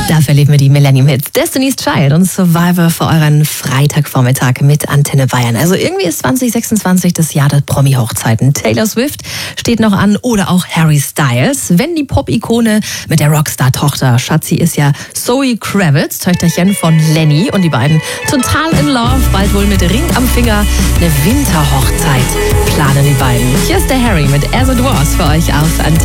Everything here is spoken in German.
Dafür erleben wir die Millennium-Hits Destiny's Child und Survivor für euren Freitagvormittag mit Antenne Bayern. Also irgendwie ist 2026 das Jahr der Promi-Hochzeiten. Taylor Swift steht noch an oder auch Harry Styles. Wenn die Pop-Ikone mit der Rockstar-Tochter, Schatzi ist ja Zoe Kravitz, Töchterchen von Lenny, und die beiden total in love, bald wohl mit Ring am Finger eine Winterhochzeit planen die beiden. Hier ist der Harry mit As It Was für euch auf Antenne.